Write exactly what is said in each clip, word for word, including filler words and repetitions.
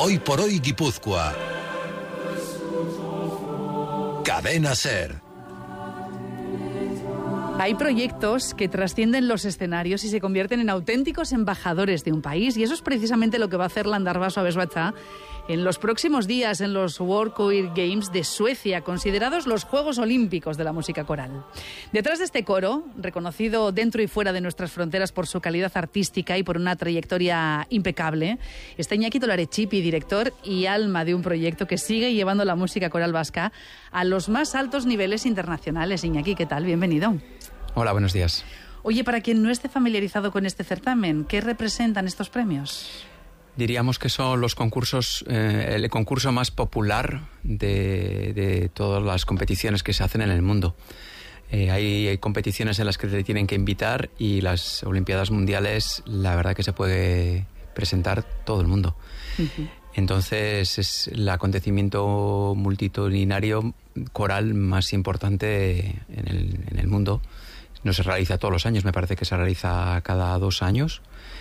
Hoy por hoy Guipúzcoa. Cadena SER. Hay proyectos que trascienden los escenarios y se convierten en auténticos embajadores de un país, y eso es precisamente lo que va a hacer Landarbaso Abesbatza en los próximos días en los World Choir Games de Suecia, considerados los Juegos Olímpicos de la música coral. Detrás de este coro, reconocido dentro y fuera de nuestras fronteras por su calidad artística y por una trayectoria impecable, está Iñaki Tolarechipi, director y alma de un proyecto que sigue llevando la música coral vasca a los más altos niveles internacionales. Iñaki, ¿qué tal? Bienvenido. Hola, buenos días. Oye, para quien no esté familiarizado con este certamen, ¿qué representan estos premios? Diríamos que son los concursos, eh, el concurso más popular de, de todas las competiciones que se hacen en el mundo. Eh, hay, hay competiciones en las que te tienen que invitar, y las Olimpiadas Mundiales, la verdad que se puede presentar todo el mundo. Uh-huh. Entonces es el acontecimiento multitudinario coral más importante en el, en el mundo. No se realiza todos los años, me parece que se realiza cada dos años.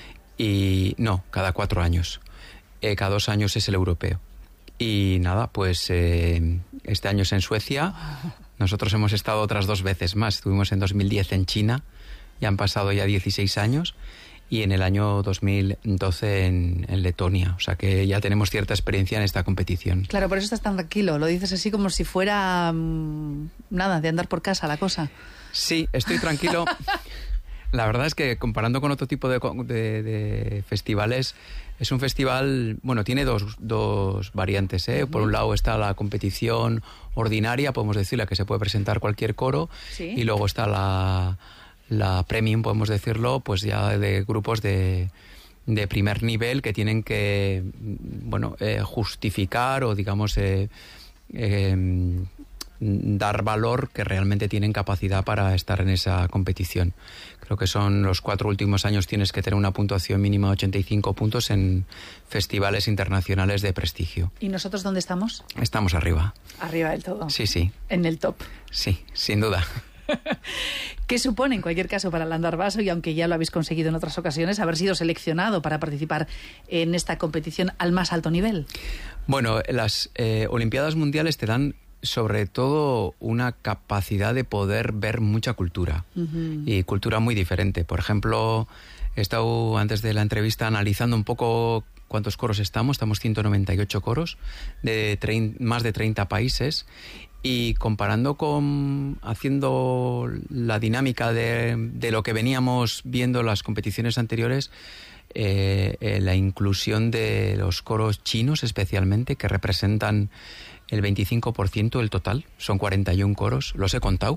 Y no, cada cuatro años. Eh, cada dos años es el europeo. Y nada, pues eh, este año es en Suecia. Nosotros hemos estado otras dos veces más. Estuvimos en dos mil diez en China, ya han pasado ya dieciséis años. Y en el año dos mil doce en, en Letonia. O sea que ya tenemos cierta experiencia en esta competición. Claro, por eso estás tan tranquilo. Lo dices así como si fuera mmm, nada, de andar por casa la cosa. Sí, estoy tranquilo. La verdad es que comparando con otro tipo de, de, de festivales, es un festival, bueno, tiene dos, dos variantes, ¿eh? Uh-huh. Por un lado está la competición ordinaria, podemos decir, la que se puede presentar cualquier coro. ¿Sí? Y luego está la, la premium, podemos decirlo, pues ya de grupos de, de primer nivel que tienen que, bueno, eh, justificar o digamos... Eh, eh, dar valor que realmente tienen capacidad para estar en esa competición. Creo que son los cuatro últimos años tienes que tener una puntuación mínima de ochenta y cinco puntos en festivales internacionales de prestigio. ¿Y nosotros dónde estamos? Estamos arriba. Arriba del todo. Sí, sí. En el top. Sí, sin duda. ¿Qué supone en cualquier caso para Landarbaso, y aunque ya lo habéis conseguido en otras ocasiones, haber sido seleccionado para participar en esta competición al más alto nivel? Bueno, las eh, Olimpiadas Mundiales te dan sobre todo una capacidad de poder ver mucha cultura. Uh-huh. Y cultura muy diferente. Por ejemplo, he estado antes de la entrevista analizando un poco cuántos coros estamos. Estamos ciento noventa y ocho coros de trein, más de treinta países, y comparando con haciendo la dinámica de, de lo que veníamos viendo en las competiciones anteriores, eh, eh, la inclusión de los coros chinos especialmente, que representan el veinticinco por ciento del total, son cuarenta y uno coros, los he contado,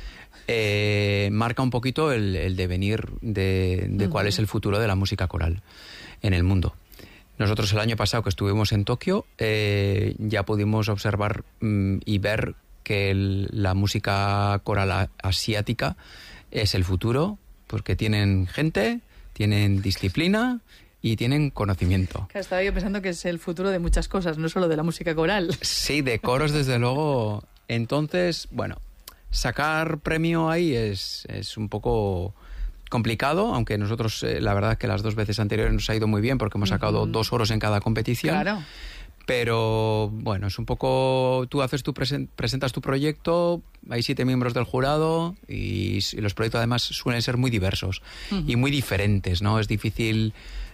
eh, marca un poquito el, el devenir de, de uh-huh. cuál es el futuro de la música coral en el mundo. Nosotros el año pasado que estuvimos en Tokio, eh, ya pudimos observar mm, y ver que el, la música coral a, asiática es el futuro, porque tienen gente, tienen disciplina y tienen conocimiento. Claro, estaba yo pensando que es el futuro de muchas cosas, no solo de la música coral. Sí, de coros desde luego. Entonces, bueno, sacar premio ahí es, es un poco complicado, aunque nosotros eh, la verdad que las dos veces anteriores nos ha ido muy bien porque hemos sacado uh-huh. dos oros en cada competición. Claro. Pero bueno, es un poco, tú haces tu presen, presentas tu proyecto, hay siete miembros del jurado y, y los proyectos además suelen ser muy diversos uh-huh. y muy diferentes, ¿no? Es difícil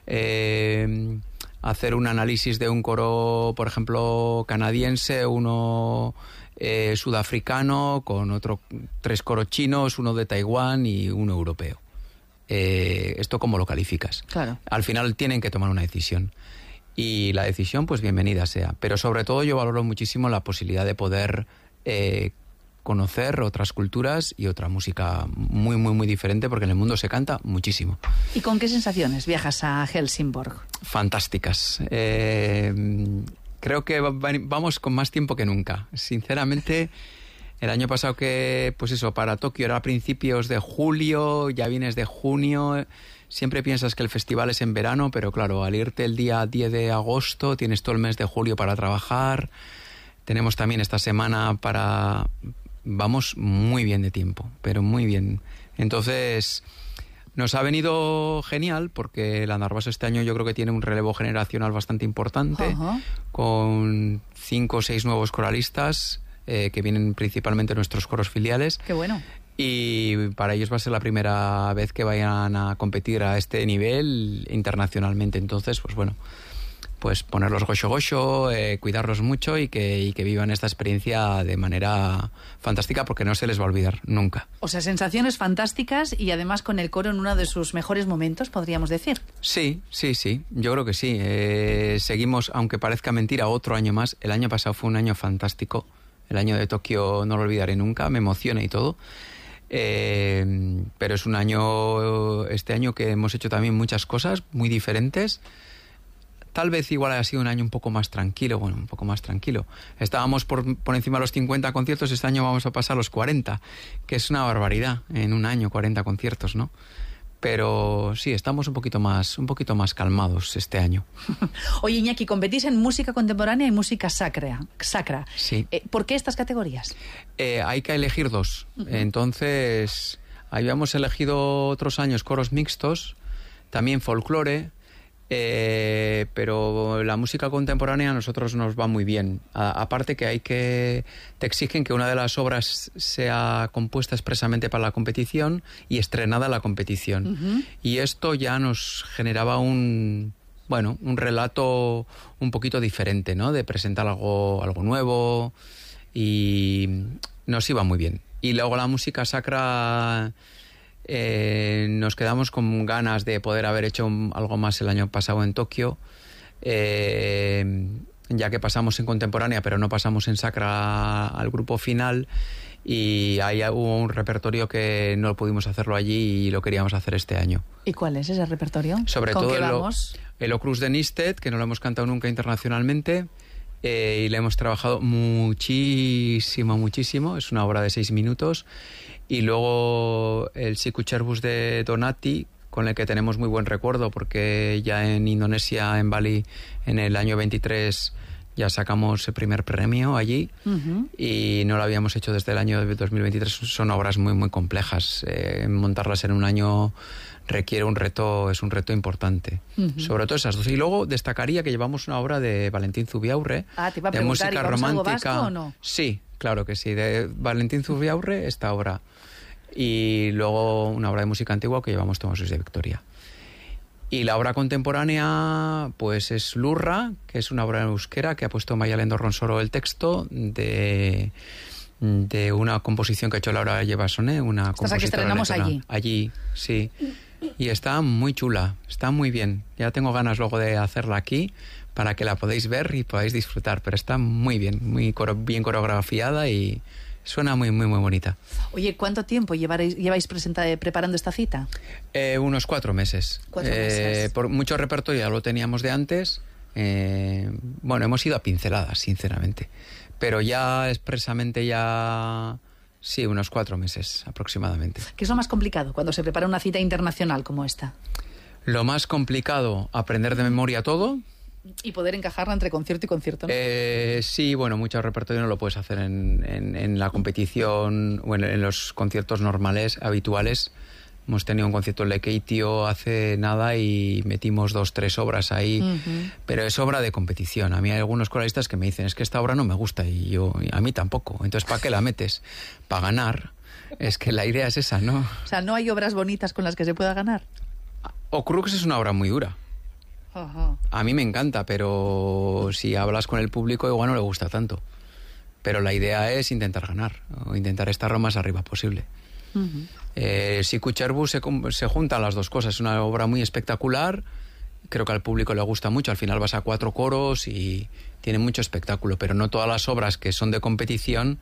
eh, hacer un análisis de un coro, por ejemplo, canadiense, uno eh, sudafricano, con otro tres coros chinos, uno de Taiwán y uno europeo. Eh, ¿Esto cómo lo calificas? Claro. Al final tienen que tomar una decisión. Y la decisión, pues bienvenida sea. Pero sobre todo yo valoro muchísimo la posibilidad de poder eh, conocer otras culturas y otra música muy, muy, muy diferente, porque en el mundo se canta muchísimo. ¿Y con qué sensaciones viajas a Helsingborg? Fantásticas. Eh, creo que vamos con más tiempo que nunca. Sinceramente, el año pasado que, pues eso, para Tokio era a principios de julio, ya vienes de junio. Siempre piensas que el festival es en verano, pero claro, al irte el día diez de agosto tienes todo el mes de julio para trabajar. Tenemos también esta semana para... Vamos muy bien de tiempo, pero muy bien. Entonces, Nos ha venido genial porque el Andarvaso este año yo creo que tiene un relevo generacional bastante importante, uh-huh. con cinco o seis nuevos coralistas eh, que vienen principalmente de nuestros coros filiales. ¡Qué bueno! Y para ellos va a ser la primera vez que vayan a competir a este nivel internacionalmente. Entonces, pues bueno, pues ponerlos gocho gocho, eh, cuidarlos mucho y que, y que vivan esta experiencia de manera fantástica porque no se les va a olvidar nunca. O sea, sensaciones fantásticas y además con el coro en uno de sus mejores momentos, podríamos decir. Sí, sí, sí, yo creo que sí. Eh, seguimos, aunque parezca mentira, otro año más. El año pasado fue un año fantástico. El año de Tokio no lo olvidaré nunca, me emociona y todo. Eh, pero es un año, este año que hemos hecho también muchas cosas muy diferentes. Tal vez igual haya sido un año un poco más tranquilo, bueno, un poco más tranquilo. Estábamos por, por encima de los cincuenta conciertos, este año vamos a pasar los cuarenta, que es una barbaridad en un año, cuarenta conciertos, ¿no? Pero sí, estamos un poquito más, un poquito más calmados este año. Oye, Iñaki, competís en música contemporánea y música sacra. sacra. Sí. Eh, ¿Por qué estas categorías? Eh, hay que elegir dos. Uh-huh. Entonces, habíamos elegido otros años coros mixtos, también folclore. Eh, pero la música contemporánea a nosotros nos va muy bien. A, aparte que hay que te exigen que una de las obras sea compuesta expresamente para la competición y estrenada en la competición. Uh-huh. Y esto ya nos generaba un bueno un relato un poquito diferente, ¿no? De presentar algo algo nuevo y nos iba muy bien. Y luego la música sacra. Eh, nos quedamos con ganas de poder haber hecho algo más el año pasado en Tokio, eh, ya que pasamos en contemporánea pero no pasamos en sacra al grupo final, y ahí hubo un repertorio que no pudimos hacerlo allí y lo queríamos hacer este año. ¿Y cuál es ese repertorio? Sobre ¿Con todo qué el, vamos? el O Cruz de Nisted, que no lo hemos cantado nunca internacionalmente, eh, y le hemos trabajado muchísimo, muchísimo. Es una obra de seis minutos. Y luego el Siku Cerbus de Donati, con el que tenemos muy buen recuerdo, porque ya en Indonesia, en Bali, en el año veintitrés, ya sacamos el primer premio allí. Uh-huh. Y no lo habíamos hecho desde el año dos mil veintitrés. Son obras muy, muy complejas. Eh, montarlas en un año requiere un reto, es un reto importante. Uh-huh. Sobre todo esas dos. Y luego destacaría que llevamos una obra de Valentín Zubiaurre, ah, te iba a de música ¿y romántica. Vasco o no? Sí, claro que sí. De Valentín Zubiaurre, esta obra. Y luego una obra de música antigua que llevamos Tomasos de Victoria. Y la obra contemporánea, pues es Lurra, que es una obra en euskera que ha puesto Mayalendo Ronsoro el texto de, de una composición que ha hecho Laura Llevasone, una compositora que estrenamos letona. allí. Allí, sí. Y está muy chula, está muy bien. Ya tengo ganas luego de hacerla aquí para que la podáis ver y podáis disfrutar, pero está muy bien, muy coro- bien coreografiada y suena muy, muy, muy bonita. Oye, ¿cuánto tiempo llevaréis, lleváis presenta- preparando esta cita? Eh, unos cuatro meses. Cuatro eh, meses. Por mucho repertorio ya lo teníamos de antes. Eh, bueno, hemos ido a pinceladas, sinceramente. Pero ya expresamente ya... Sí, unos cuatro meses aproximadamente. ¿Qué es lo más complicado cuando se prepara una cita internacional como esta? Lo más complicado, aprender de memoria todo. Y poder encajarla entre concierto y concierto, ¿no? Eh, sí, bueno, mucho repertorio no lo puedes hacer en, en, en la competición o en, en los conciertos normales, habituales. Hemos tenido un concierto en Lekeitio hace nada y metimos dos, tres obras ahí, uh-huh. Pero es obra de competición. A mí hay algunos coralistas que me dicen, es que esta obra no me gusta, y yo, a mí tampoco. Entonces, ¿para qué la metes? Para ganar. Es que la idea es esa, ¿no? O sea, ¿no hay obras bonitas con las que se pueda ganar? O Crux es una obra muy dura. Uh-huh. A mí me encanta, pero si hablas con el público igual no le gusta tanto. Pero la idea es intentar ganar, o intentar estar lo más arriba posible. Uh-huh. eh, Siku Cerbus se, se juntan las dos cosas. Es una obra muy espectacular, creo que al público le gusta mucho. Al final vas a cuatro coros y tiene mucho espectáculo, pero no todas las obras que son de competición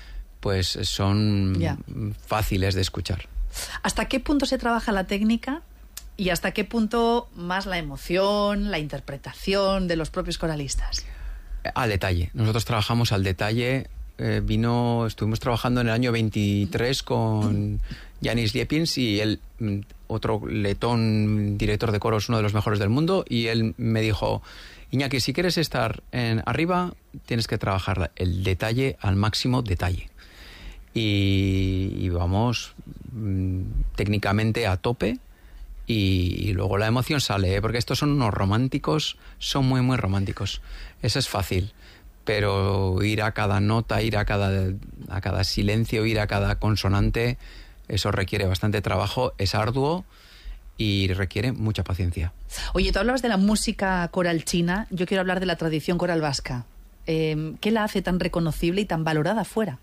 pues son yeah. fáciles de escuchar. ¿Hasta qué punto se trabaja la técnica? ¿Y hasta qué punto más la emoción, la interpretación de los propios coralistas? Al detalle. Nosotros trabajamos al detalle. Eh, vino, estuvimos trabajando en el año veintitrés con Yanis Liepins y él, otro letón, director de coros, uno de los mejores del mundo, y él me dijo, Iñaki, si quieres estar en arriba, tienes que trabajar el detalle al máximo detalle. Y, y vamos mmm, técnicamente a tope. y, y luego la emoción sale, ¿eh? Porque estos son unos románticos, son muy, muy románticos. Eso es fácil, pero ir a cada nota, ir a cada, a cada silencio, ir a cada consonante, eso requiere bastante trabajo, es arduo y requiere mucha paciencia. Oye, tú hablabas de la música coral china, yo quiero hablar de la tradición coral vasca. Eh, ¿Qué la hace tan reconocible y tan valorada fuera?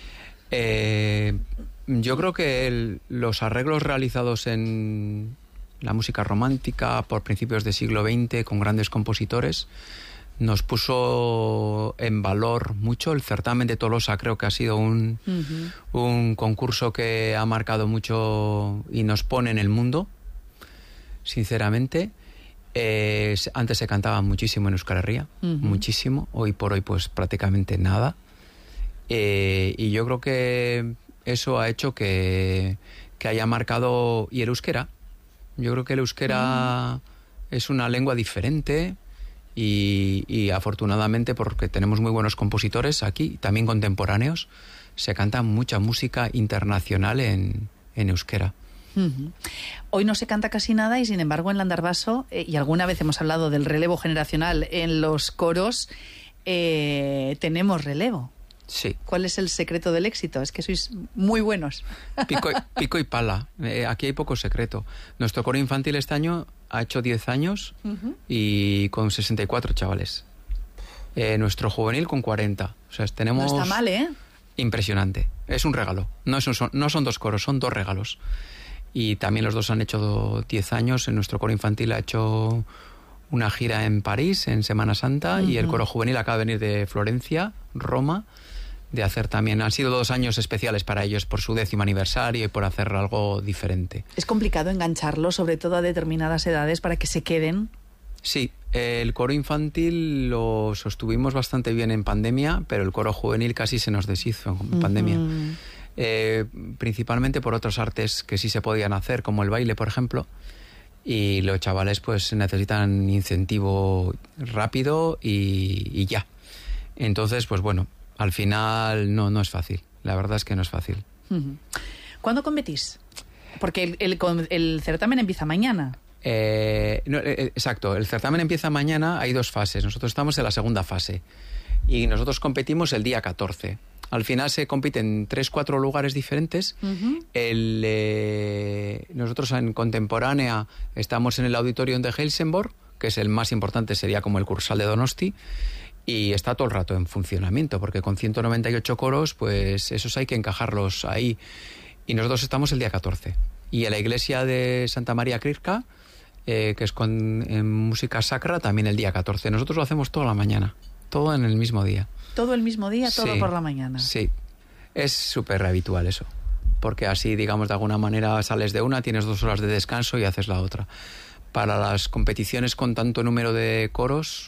Eh, yo creo que el, los arreglos realizados en la música romántica por principios del siglo veinte con grandes compositores nos puso en valor mucho. El certamen de Tolosa creo que ha sido un, uh-huh. un concurso que ha marcado mucho y nos pone en el mundo, sinceramente. Eh, antes se cantaba muchísimo en Euskal Herria, uh-huh. muchísimo. Hoy por hoy pues prácticamente nada. Eh, y yo creo que eso ha hecho que, que haya marcado... Y el euskera. Yo creo que el euskera uh-huh. es una lengua diferente y, y afortunadamente, porque tenemos muy buenos compositores aquí, también contemporáneos, se canta mucha música internacional en, en euskera. Uh-huh. Hoy no se canta casi nada y sin embargo en Landarbaso, eh, y alguna vez hemos hablado del relevo generacional en los coros, eh, tenemos relevo. Sí. ¿Cuál es el secreto del éxito? Es que sois muy buenos. Pico y, pico y pala. Eh, aquí hay poco secreto. Nuestro coro infantil este año ha hecho diez años uh-huh. y con sesenta y cuatro chavales. Eh, nuestro juvenil con cuarenta. O sea, tenemos... No está mal, ¿eh? Impresionante. Es un regalo. No, es un, son, no son dos coros, son dos regalos. Y también los dos han hecho diez años. En nuestro coro infantil ha hecho una gira en París, en Semana Santa, uh-huh. y el coro juvenil acaba de venir de Florencia, Roma, de hacer también... Han sido dos años especiales para ellos por su décimo aniversario y por hacer algo diferente. ¿Es complicado engancharlos, sobre todo a determinadas edades, para que se queden? Sí, el coro infantil lo sostuvimos bastante bien en pandemia, pero el coro juvenil casi se nos deshizo en uh-huh. pandemia. Eh, principalmente por otros artes que sí se podían hacer, como el baile, por ejemplo. Y los chavales pues necesitan incentivo rápido y, y ya. Entonces, pues bueno... Al final no, no es fácil, la verdad es que no es fácil. Uh-huh. ¿Cuándo competís? Porque el, el, el certamen empieza mañana. Eh, no, eh, exacto, el certamen empieza mañana, hay dos fases, nosotros estamos en la segunda fase y nosotros competimos el día catorce. Al final se compiten en tres, cuatro lugares diferentes. Uh-huh. El, eh, nosotros en Contemporánea estamos en el Auditorium de Helsingborg, que es el más importante, sería como el Cursal de Donosti. Y está todo el rato en funcionamiento, porque con ciento noventa y ocho coros, pues esos hay que encajarlos ahí. Y nosotros estamos el día catorce. Y en la iglesia de Santa María Kirka, eh, que es con en música sacra, también el día catorce. Nosotros lo hacemos toda la mañana, todo en el mismo día. ¿Todo el mismo día, todo sí, por la mañana? Sí, es súper habitual eso. Porque así, digamos, de alguna manera sales de una, tienes dos horas de descanso y haces la otra. Para las competiciones con tanto número de coros...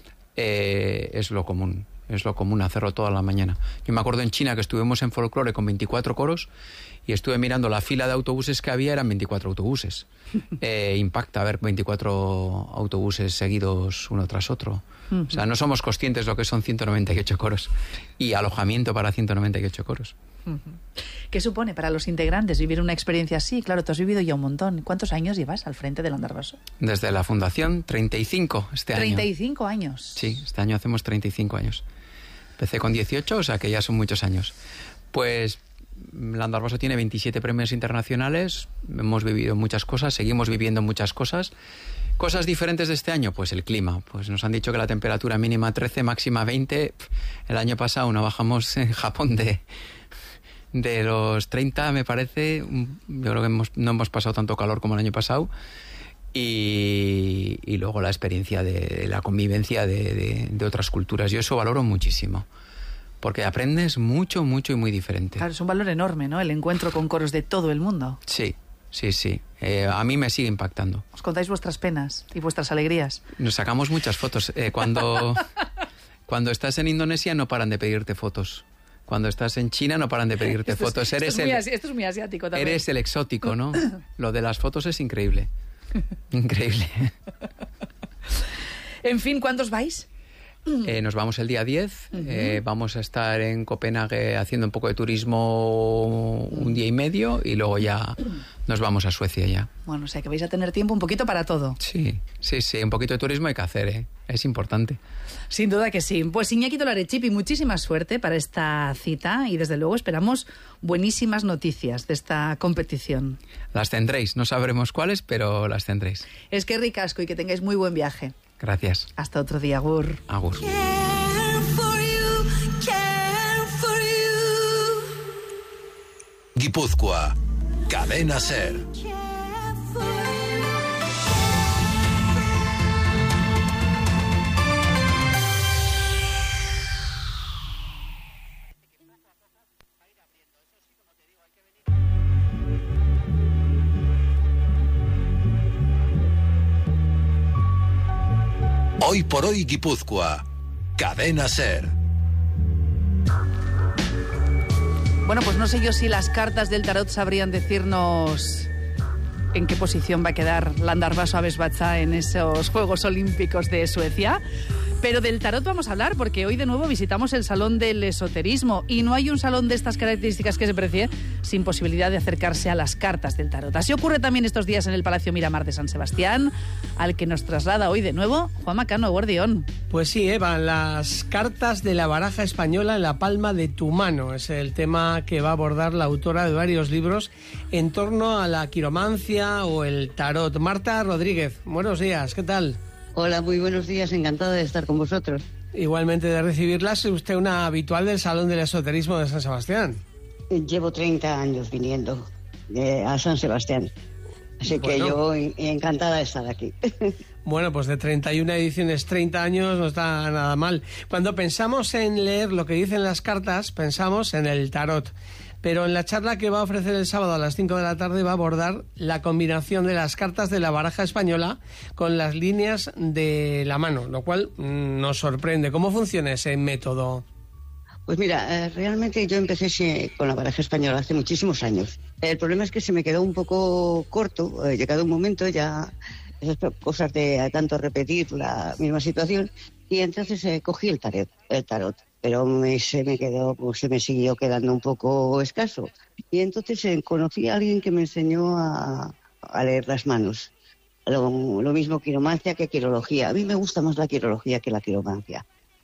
Eh, es lo común, es lo común hacerlo toda la mañana. Yo me acuerdo en China que estuvimos en folclore con veinticuatro coros y estuve mirando la fila de autobuses que había, eran veinticuatro autobuses. Eh, impacta ver veinticuatro autobuses seguidos uno tras otro. Uh-huh. O sea, no somos conscientes de lo que son ciento noventa y ocho coros y alojamiento para ciento noventa y ocho coros. Uh-huh. ¿Qué supone para los integrantes vivir una experiencia así? Claro, tú has vivido ya un montón. ¿Cuántos años llevas al frente del Landarbaso? Desde la fundación, treinta y cinco este año. ¿treinta y cinco años? Sí, este año hacemos treinta y cinco años. Empecé con dieciocho, o sea que ya son muchos años. Pues Landarbaso tiene veintisiete premios internacionales, hemos vivido muchas cosas, seguimos viviendo muchas cosas. Cosas diferentes de este año, pues el clima. Pues nos han dicho que la temperatura mínima trece, máxima veinte. El año pasado no bajamos en Japón de... De los treinta, me parece, yo creo que hemos, no hemos pasado tanto calor como el año pasado. Y, y luego la experiencia de la convivencia de, de, de otras culturas. Yo eso valoro muchísimo. Porque aprendes mucho, mucho y muy diferente. Claro, es un valor enorme, ¿no? El encuentro con coros de todo el mundo. Sí, sí, sí. Eh, a mí me sigue impactando. ¿Os contáis vuestras penas y vuestras alegrías? Nos sacamos muchas fotos. Eh, cuando, cuando estás en Indonesia no paran de pedirte fotos. Cuando estás en China no paran de pedirte esto fotos. Es, eres esto, es el, muy, esto es muy asiático también. Eres el exótico, ¿no? Lo de las fotos es increíble. Increíble. En fin, ¿cuántos vais? Eh, nos vamos el día diez, Uh-huh. eh, vamos a estar en Copenhague haciendo un poco de turismo un día y medio y luego ya nos vamos a Suecia ya. Bueno, o sea que vais a tener tiempo un poquito para todo. Sí, sí, sí, un poquito de turismo hay que hacer, ¿eh? Es importante. Sin duda que sí. Pues Iñaki Tolarechipi, muchísima suerte para esta cita y desde luego esperamos buenísimas noticias de esta competición. Las tendréis, no sabremos cuáles, pero las tendréis. Es que ricasco y que tengáis muy buen viaje. Gracias. Hasta otro día, Agur. Agur. Guipúzcoa, Cadena Ser. Hoy por hoy Guipúzcoa, Cadena Ser. Bueno, pues no sé yo si las cartas del tarot sabrían decirnos en qué posición va a quedar Landarvaso Abesbatza en esos Juegos Olímpicos de Suecia. Pero del tarot vamos a hablar porque hoy de nuevo visitamos el Salón del Esoterismo y no hay un salón de estas características que se precie sin posibilidad de acercarse a las cartas del tarot. Así ocurre también estos días en el Palacio Miramar de San Sebastián, al que nos traslada hoy de nuevo Juan Macano, Guardión. Pues sí, Eva, las cartas de la baraja española en la palma de tu mano. Es el tema que va a abordar la autora de varios libros en torno a la quiromancia o el tarot. Marta Rodríguez, buenos días, ¿qué tal? Hola, muy buenos días, encantada de estar con vosotros. Igualmente de recibirlas, es usted una habitual del Salón del Esoterismo de San Sebastián. Llevo treinta años viniendo eh, a San Sebastián, así Bueno. que yo en- encantada de estar aquí. Bueno, pues de treinta y una ediciones, treinta años, no está nada mal. Cuando pensamos en leer lo que dicen las cartas, pensamos en el tarot. Pero en la charla que va a ofrecer el sábado a las cinco de la tarde va a abordar la combinación de las cartas de la baraja española con las líneas de la mano, lo cual mm, nos sorprende. ¿Cómo funciona ese método? Pues mira, eh, realmente yo empecé sí, con la baraja española hace muchísimos años. El problema es que se me quedó un poco corto, eh, llegado un momento ya, esas cosas de tanto repetir la misma situación, y entonces eh, cogí el tarot, el tarot. Pero me, se me quedó, pues, se me siguió quedando un poco escaso. Y entonces eh, conocí a alguien que me enseñó a, a leer las manos. Lo, lo mismo quiromancia que quirología. A mí me gusta más la quirología que la quiromancia.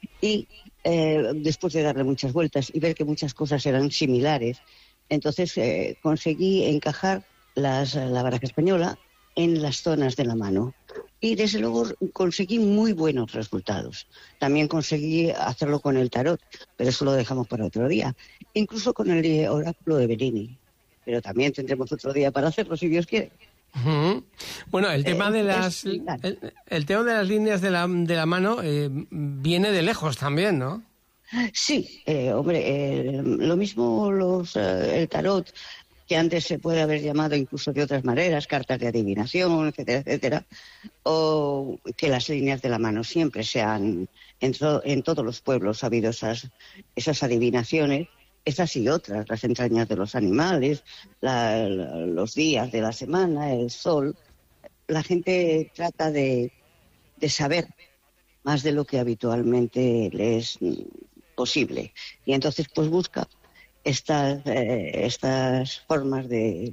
Y eh, después de darle muchas vueltas y ver que muchas cosas eran similares, entonces eh, conseguí encajar las, la baraja española en las zonas de la mano. Y desde luego conseguí muy buenos resultados. También conseguí hacerlo con el tarot, pero eso lo dejamos para otro día. Incluso con el oráculo de Berini. Pero también tendremos otro día para hacerlo, si Dios quiere. Uh-huh. Bueno, el tema Eh, de es las similar. el, el tema de las líneas de la, de la mano eh, viene de lejos también, ¿no? Sí, eh, hombre, eh, lo mismo los, eh, el tarot, que antes se puede haber llamado incluso de otras maneras, cartas de adivinación, etcétera, etcétera, o que las líneas de la mano siempre se han, en, to- en todos los pueblos ha habido esas, esas adivinaciones, esas y otras, las entrañas de los animales, la- la- los días de la semana, el sol. La gente trata de, de saber más de lo que habitualmente le es mm, posible. Y entonces pues busca estas, eh, estas formas de,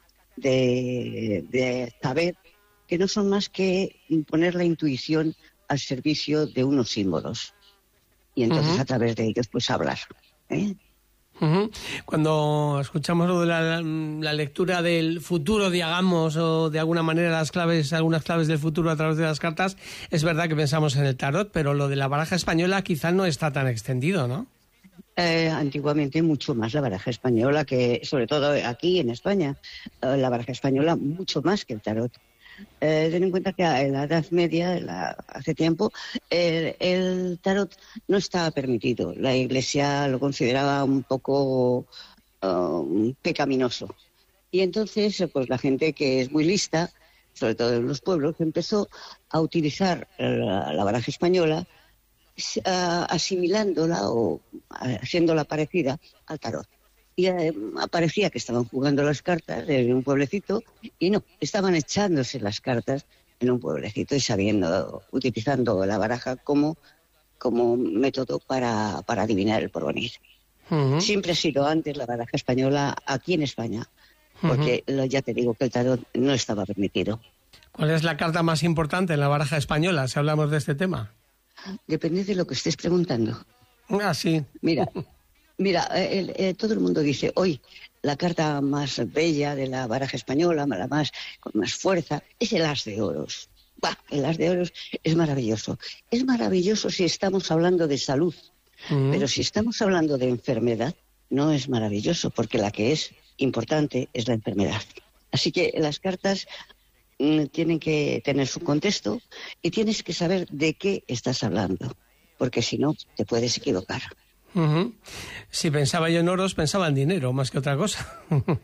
de, de saber, que no son más que poner la intuición al servicio de unos símbolos. Y entonces Ujú. a través de ellos pues hablar. ¿eh? Ujú. Cuando escuchamos lo de la, la lectura del futuro, digamos, o de alguna manera las claves, algunas claves del futuro a través de las cartas, es verdad que pensamos en el tarot, pero lo de la baraja española quizá no está tan extendido, ¿no? Eh, antiguamente mucho más la baraja española, que sobre todo aquí en España, eh, la baraja española mucho más que el tarot. Eh, ten en cuenta que en la Edad Media, en la- hace tiempo, el, el tarot no estaba permitido. La Iglesia lo consideraba un poco eh, pecaminoso. Y entonces, eh, pues la gente que es muy lista, sobre todo en los pueblos, empezó a utilizar la, la baraja española, s- a- asimilándola o a- haciéndola parecida al tarot. Y eh, parecía que estaban jugando las cartas en un pueblecito y no, estaban echándose las cartas en un pueblecito y sabiendo, utilizando la baraja como, como método para, para adivinar el porvenir. Uh-huh. Siempre ha sido antes la baraja española aquí en España, porque uh-huh. ya te digo que el tarot no estaba permitido. ¿Cuál es la carta más importante en la baraja española, si hablamos de este tema? Depende de lo que estés preguntando. Ah, sí. Mira, mira el, el, todo el mundo dice, hoy la carta más bella de la baraja española, la más, con más fuerza, es el as de oros. Bah, el as de oros es maravilloso. Es maravilloso si estamos hablando de salud, uh-huh. pero si estamos hablando de enfermedad, no es maravilloso, porque la que es importante es la enfermedad. Así que las cartas mm, tienen que tener su contexto y tienes que saber de qué estás hablando, porque si no, te puedes equivocar. Uh-huh. Si pensaba yo en oros, pensaba en dinero, más que otra cosa.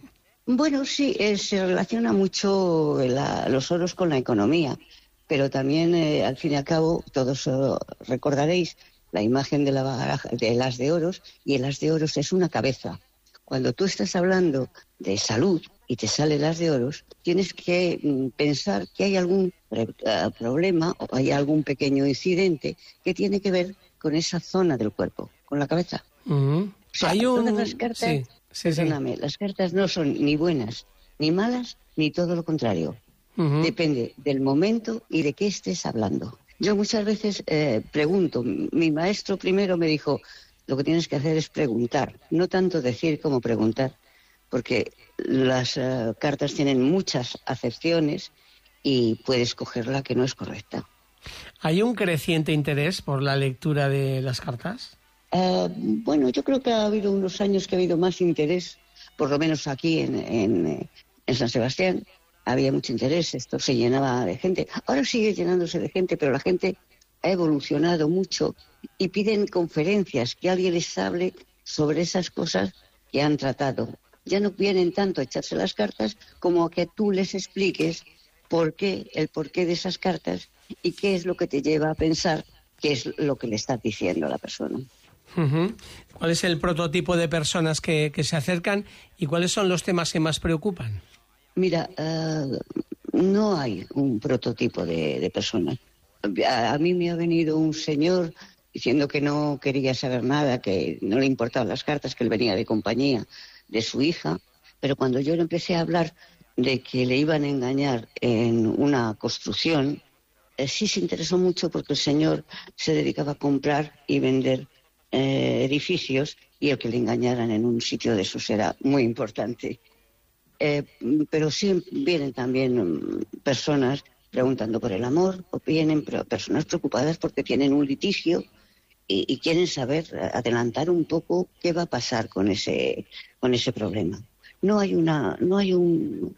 Bueno, sí, eh, se relaciona mucho la, los oros con la economía, pero también, eh, al fin y al cabo, todos uh, recordaréis la imagen de la baraja, del as de oros, y el as de oros es una cabeza. Cuando tú estás hablando de salud y te sale el as de oros, tienes que mm, pensar que hay algún uh, problema o hay algún pequeño incidente que tiene que ver con esa zona del cuerpo, con la cabeza. Uh-huh. O sea, hay un... todas las cartas, sí, sí, perdóname, sí. las cartas no son ni buenas, ni malas, ni todo lo contrario. Uh-huh. Depende del momento y de qué estés hablando. Yo muchas veces eh, pregunto, mi maestro primero me dijo, lo que tienes que hacer es preguntar, no tanto decir como preguntar, porque las uh, cartas tienen muchas acepciones y puedes coger la que no es correcta. ¿Hay un creciente interés por la lectura de las cartas? Uh, bueno, yo creo que ha habido unos años que ha habido más interés, por lo menos aquí en, en, en San Sebastián, había mucho interés, esto se llenaba de gente. Ahora sigue llenándose de gente, pero la gente ha evolucionado mucho y piden conferencias, que alguien les hable sobre esas cosas que han tratado. Ya no vienen tanto a echarse las cartas como a que tú les expliques por qué, el porqué de esas cartas y qué es lo que te lleva a pensar qué es lo que le estás diciendo a la persona. Uh-huh. ¿Cuál es el prototipo de personas que, que se acercan y cuáles son los temas que más preocupan? Mira, uh, no hay un prototipo de, de personas. A, a mí me ha venido un señor diciendo que no quería saber nada, que no le importaban las cartas, que él venía de compañía de su hija, pero cuando yo le empecé a hablar de que le iban a engañar en una construcción, eh, sí se interesó mucho porque el señor se dedicaba a comprar y vender eh, edificios y el que le engañaran en un sitio de esos era muy importante. Eh, pero sí vienen también personas preguntando por el amor, o vienen personas preocupadas porque tienen un litigio y, y quieren saber, adelantar un poco qué va a pasar con ese con ese problema. No hay una no hay un,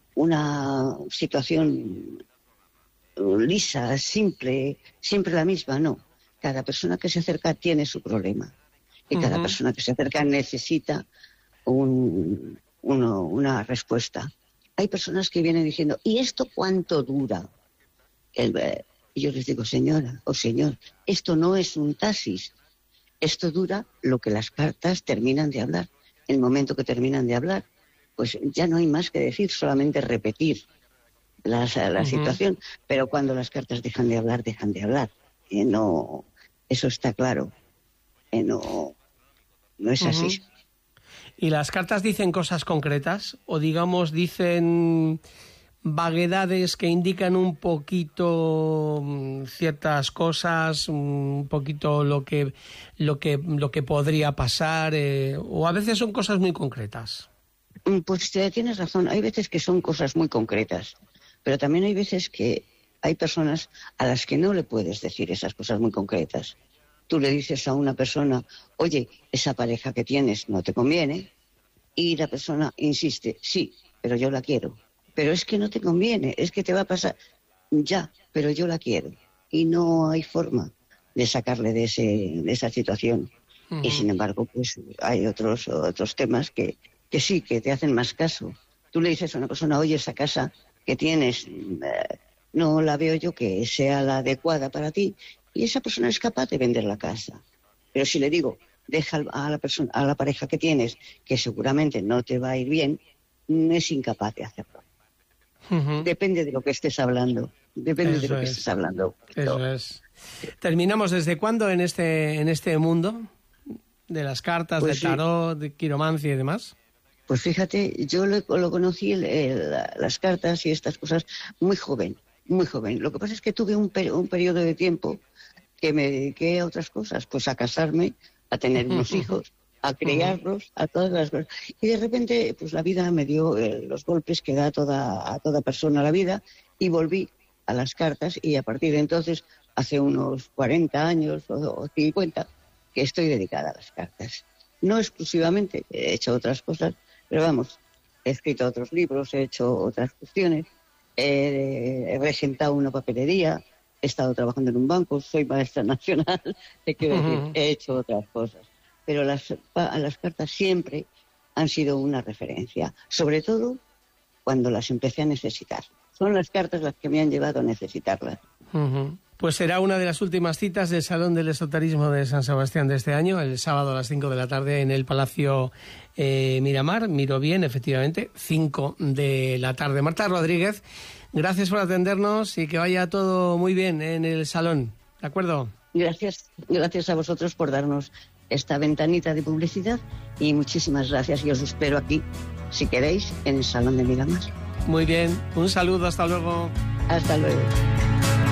una situación lisa, simple, siempre la misma, no. Cada persona que se acerca tiene su problema y uh-huh. cada persona que se acerca necesita un Uno, una respuesta. Hay personas que vienen diciendo, ¿y esto cuánto dura? El, eh, y yo les digo, señora o señor, esto no es un taxis. Esto dura lo que las cartas terminan de hablar. El momento que terminan de hablar, pues ya no hay más que decir, solamente repetir las, la uh-huh. situación. Pero cuando las cartas dejan de hablar, dejan de hablar. Eh, no, eso está claro. Eh, no, no es uh-huh. así. ¿Y las cartas dicen cosas concretas o, digamos, dicen vaguedades que indican un poquito ciertas cosas, un poquito lo que lo que lo que podría pasar, eh, o a veces son cosas muy concretas? Pues tienes razón, hay veces que son cosas muy concretas, pero también hay veces que hay personas a las que no le puedes decir esas cosas muy concretas. Tú le dices a una persona, oye, esa pareja que tienes no te conviene, y la persona insiste, sí, pero yo la quiero. Pero es que no te conviene, es que te va a pasar, ya, pero yo la quiero. Y no hay forma de sacarle de, ese, de esa situación. Uh-huh. Y sin embargo, pues hay otros, otros temas que, que sí, que te hacen más caso. Tú le dices a una persona, oye, esa casa que tienes, eh, no la veo yo que sea la adecuada para ti, y esa persona es capaz de vender la casa. Pero si le digo, deja a la persona, a la pareja que tienes, que seguramente no te va a ir bien, es incapaz de hacerlo. Uh-huh. Depende de lo que estés hablando. Depende Eso de lo que es. estés hablando. Eso es. ¿Terminamos desde cuándo en este, en este mundo de las cartas, Pues del sí. tarot, de quiromancia y demás? Pues fíjate, yo lo, lo conocí, el, el, las cartas y estas cosas, muy joven, muy joven. Lo que pasa es que tuve un, peri- un periodo de tiempo que me dediqué a otras cosas, pues a casarme, a tener unos hijos, a criarlos, a todas las cosas. Y de repente, pues la vida me dio eh, los golpes que da toda, a toda persona la vida, y volví a las cartas, y a partir de entonces, hace unos cuarenta años o, o cincuenta, que estoy dedicada a las cartas. No exclusivamente, he hecho otras cosas, pero vamos, he escrito otros libros, he hecho otras cuestiones, he, he regentado una papelería, he estado trabajando en un banco, soy maestra nacional, te quiero decir, Ujú. he hecho otras cosas. Pero las, pa- las cartas siempre han sido una referencia, sobre todo cuando las empecé a necesitar. Son las cartas las que me han llevado a necesitarlas. Ujú. Pues será una de las últimas citas del Salón del Esoterismo de San Sebastián de este año, el sábado a las cinco de la tarde en el Palacio eh, Miramar. Miro bien, efectivamente, cinco de la tarde. Marta Rodríguez, gracias por atendernos y que vaya todo muy bien en el salón. ¿De acuerdo? Gracias, gracias a vosotros por darnos esta ventanita de publicidad y muchísimas gracias, y os espero aquí, si queréis, en el Salón de Miramar. Muy bien. Un saludo. Hasta luego. Hasta luego.